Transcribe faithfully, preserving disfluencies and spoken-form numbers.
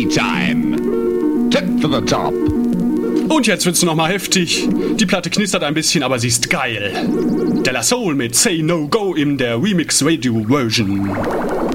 Time. Tip to the top. Und jetzt wird's nochmal heftig. Die Platte knistert ein bisschen, aber sie ist geil. De La Soul mit Say No Go in der Remix Radio Version.